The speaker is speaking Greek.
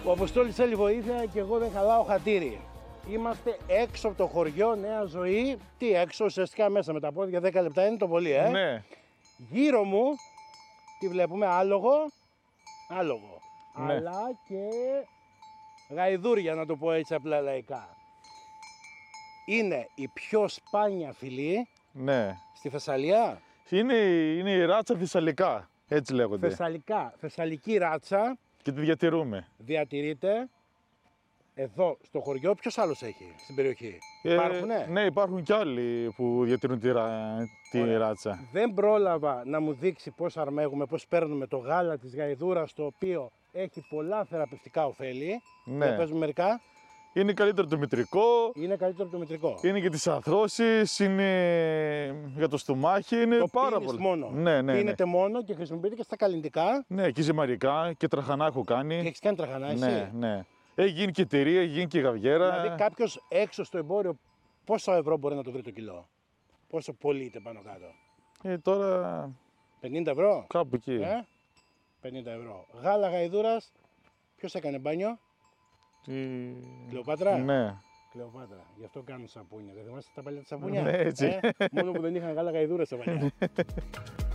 Ο Αποστόλης θέλει βοήθεια και εγώ δεν χαλάω χατήρι. Είμαστε έξω από το χωριό, Νέα Ζωή. Τι έξω, ουσιαστικά μέσα με τα πόδια, 10 λεπτά είναι το πολύ, Ναι. Γύρω μου, τι βλέπουμε, άλογο, Ναι. αλλά και γαϊδούρια, να το πω έτσι απλά λαϊκά. Είναι η πιο σπάνια φυλή Ναι. στη Θεσσαλία. Είναι η ράτσα θεσσαλικά, έτσι λέγονται. Θεσσαλική ράτσα, Και τη διατηρούμε. διατηρείται εδώ στο χωριό. Ποιος άλλος έχει στην περιοχή? Υπάρχουνε? Ναι, υπάρχουν κι άλλοι που διατηρούν τη Ωραία. ράτσα. Δεν πρόλαβα να μου δείξει πώς αρμέγουμε, πώς παίρνουμε το γάλα της γαϊδούρας, το οποίο έχει πολλά θεραπευτικά ωφέλη. Ναι. Για πες μου μερικά. Είναι καλύτερο το μητρικό, Είναι καλύτερο από το μητρικό. είναι και τις αρθρώσεις, είναι για το στομάχι, είναι Το πάρα πίνεις πολύ. μόνο. Ναι. Πίνεται μόνο και χρησιμοποιείται και στα καλλυντικά. Ναι, και ζυμαρικά και τραχανά έχω κάνει. Και έχεις κάνει τραχανά εσύ. Ναι. Έχει γίνει και εταιρεία, έχει γίνει και γαβιέρα. Δηλαδή κάποιος έξω στο εμπόριο πόσα ευρώ μπορεί να το βρει το κιλό? Πόσο πωλείται πάνω κάτω? Τώρα 50 ευρώ? κάπου εκεί. 50 ευρώ. Γάλα γαϊδούρας. Ποιος έκανε μπάνιο? Κλεοπάτρα. Ναι. Κλεοπάτρα. Γι' αυτό κάνουν σαπούνια. Δεν θυμάστε τα παλιά τα σαπούνια? Ναι, έτσι. Μόνο που δεν είχαν γάλα γαϊδούρας στα παλιά.